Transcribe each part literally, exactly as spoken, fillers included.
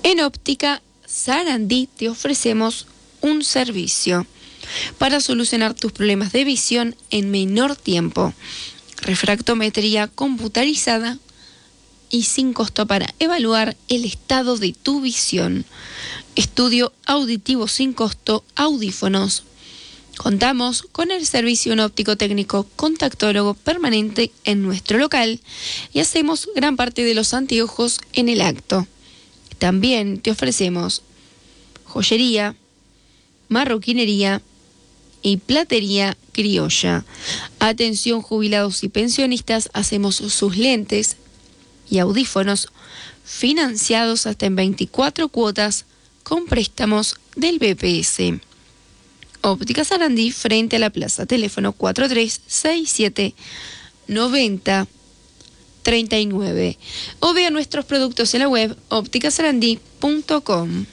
En Óptica Sarandí te ofrecemos un servicio para solucionar tus problemas de visión en menor tiempo. Refractometría computarizada y sin costo para evaluar el estado de tu visión. Estudio auditivo sin costo, audífonos. Contamos con el servicio en óptico técnico contactólogo permanente en nuestro local y hacemos gran parte de los anteojos en el acto. También te ofrecemos joyería, marroquinería y platería criolla. Atención jubilados y pensionistas, hacemos sus lentes y audífonos financiados hasta en veinticuatro cuotas con préstamos del B P S. Óptica Sarandí frente a la plaza, teléfono cuatro tres seis siete nueve cero tres nueve o vea nuestros productos en la web óptica sarandí punto com.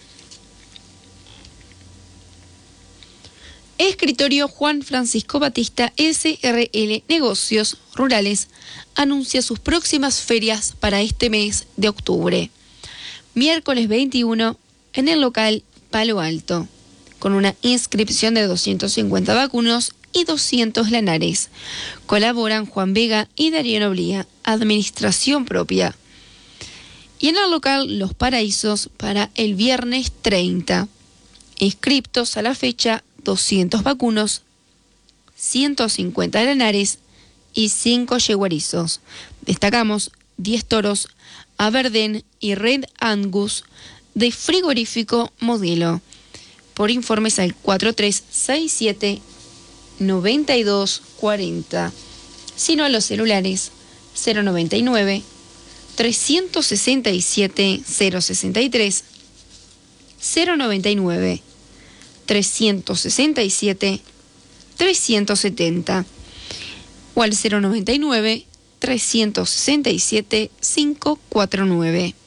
Escritorio Juan Francisco Batista S R L Negocios Rurales anuncia sus próximas ferias para este mes de octubre. Miércoles veintiuno en el local Palo Alto, con una inscripción de doscientos cincuenta vacunos y doscientos lanares. Colaboran Juan Vega y Darío Oblía, administración propia. Y en el local Los Paraísos para el viernes treinta. Inscriptos a la fecha doscientos vacunos, ciento cincuenta lanares y cinco yeguarizos. Destacamos diez toros Aberdeen y Red Angus de frigorífico Modelo. Por informes al cuatro tres seis siete nueve dos cuatro cero, sino a los celulares cero noventa y nueve trescientos sesenta y siete cero sesenta y tres, cero noventa y nueve trescientos sesenta y siete trescientos setenta o al cero noventa y nueve trescientos sesenta y siete quinientos cuarenta y nueve.